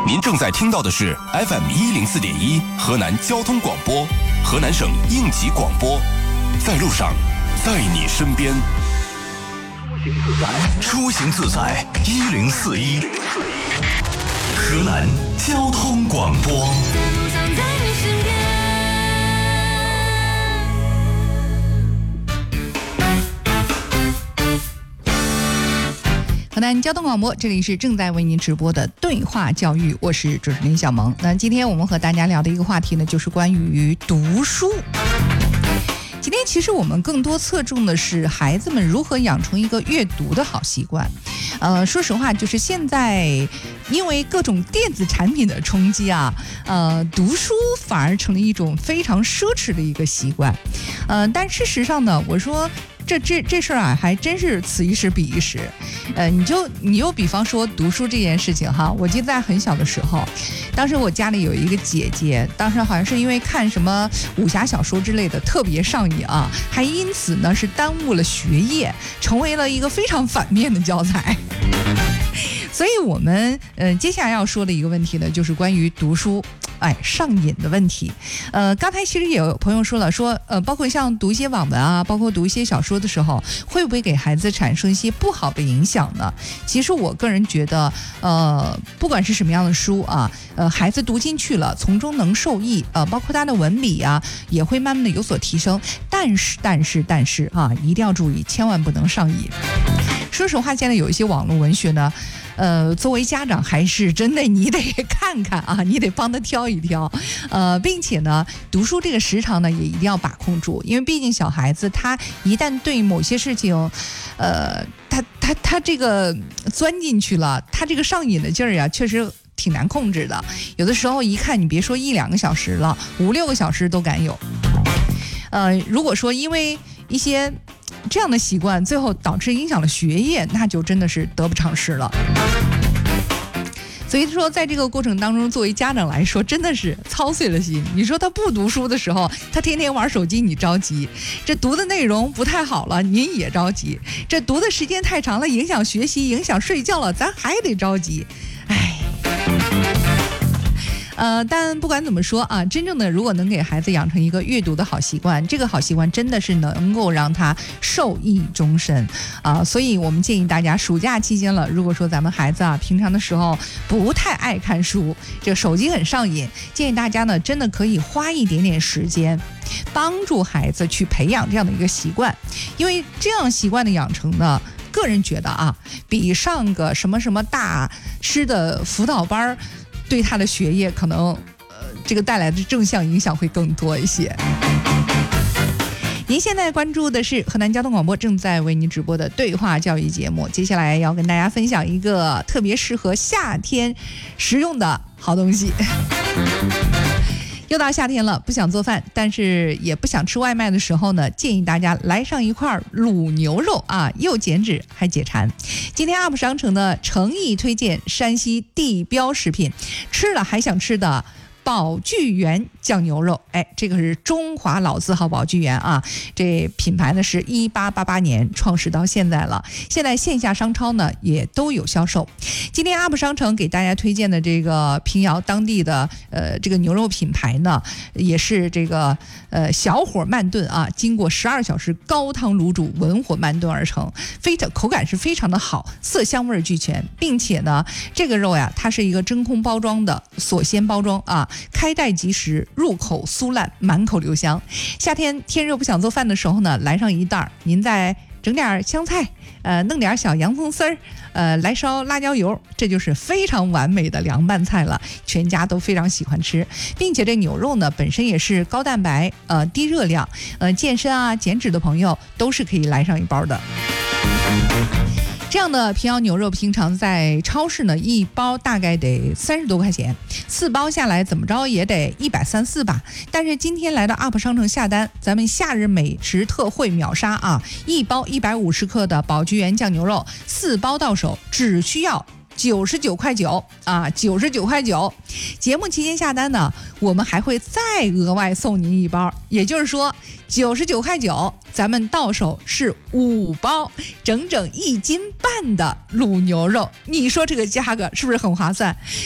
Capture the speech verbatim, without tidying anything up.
您正在听到的是 F M 一零四点一河南交通广播，河南省应急广播，在路上，在你身边。 出行自在一零四一，河南交通广播。 河南交通广播，这里是正在为您直播的对话教育，我是主持人小萌。那今天我们和大家聊的一个话题呢，就是关于读书。今天其实我们更多侧重的是孩子们如何养成一个阅读的好习惯。呃，说实话，就是现在因为各种电子产品的冲击啊，呃，读书反而成了一种非常奢侈的一个习惯。呃，但事实上呢，我说。这这这事儿啊，还真是此一时彼一时，呃，你就你又比方说读书这件事情哈，我记得在很小的时候，当时我家里有一个姐姐，当时好像是因为看什么武侠小说之类的特别上瘾啊，还因此呢是耽误了学业，成为了一个非常反面的教材。所以我们呃接下来要说的一个问题呢，就是关于读书。哎，上瘾的问题，呃，刚才其实也有朋友说了，说呃，包括像读一些网文啊，包括读一些小说的时候，会不会给孩子产生一些不好的影响呢？其实我个人觉得，呃，不管是什么样的书啊，呃，孩子读进去了，从中能受益，呃，包括他的文理啊，也会慢慢的有所提升。但是，但是，但是啊，一定要注意，千万不能上瘾。说实话，现在有一些网络文学呢。呃，作为家长还是真的你得看看啊，你得帮他挑一挑，呃，并且呢，读书这个时长呢也一定要把控住，因为毕竟小孩子他一旦对某些事情，呃，他他他这个钻进去了，他这个上瘾的劲儿呀，确实挺难控制的。有的时候一看，你别说一两个小时了，五六个小时都敢有。呃，如果说因为一些这样的习惯最后导致影响了学业，那就真的是得不偿失了。所以说在这个过程当中，作为家长来说真的是操碎了心。你说他不读书的时候，他天天玩手机，你着急；这读的内容不太好了，您也着急；这读的时间太长了，影响学习，影响睡觉了，咱还得着急。哎。呃，但不管怎么说啊，真正的如果能给孩子养成一个阅读的好习惯，这个好习惯真的是能够让他受益终身啊。所以我们建议大家，暑假期间了，如果说咱们孩子啊平常的时候不太爱看书，这个手机很上瘾，建议大家呢真的可以花一点点时间，帮助孩子去培养这样的一个习惯，因为这样习惯的养成呢。个人觉得啊，比上个什么什么大师的辅导班对他的学业可能呃这个带来的正向影响会更多一些。您现在关注的是河南交通广播正在为您直播的对话教育节目，接下来要跟大家分享一个特别适合夏天食用的好东西。又到夏天了，不想做饭，但是也不想吃外卖的时候呢，建议大家来上一块卤牛肉啊，又减脂还解馋。今天 U P 商城呢诚意推荐山西地标食品，吃了还想吃的宝聚源酱牛肉，哎，这个是中华老字号宝聚源啊，这品牌呢是一八八八年创始到现在了，现在线下商超呢也都有销售。今天 U P 商城给大家推荐的这个平遥当地的呃这个牛肉品牌呢，也是这个呃小火慢炖啊，经过十二小时高汤卤煮，文火慢炖而成，非常口感是非常的好，色香味俱全，并且呢这个肉呀，它是一个真空包装的锁鲜包装啊。开袋即食，入口酥烂，满口留香。夏天天热不想做饭的时候呢，来上一袋，您再整点香菜，呃，弄点小洋葱丝儿，呃，来烧辣椒油，这就是非常完美的凉拌菜了，全家都非常喜欢吃，并且这牛肉呢本身也是高蛋白，呃，低热量，呃，健身啊、减脂的朋友都是可以来上一包的。这样的平遥牛肉平常在超市呢，一包大概得三十多块钱，四包下来怎么着也得一百三四吧。但是今天来到 U P 商城下单，咱们夏日美食特惠秒杀啊！一包一百五十克的宝聚源酱牛肉，四包到手只需要九十九块九啊，九十九块九。节目期间下单呢，我们还会再额外送您一包，也就是说九十九块九，咱们到手是五包，整整一斤半的卤牛肉。你说这个价格是不是很划算？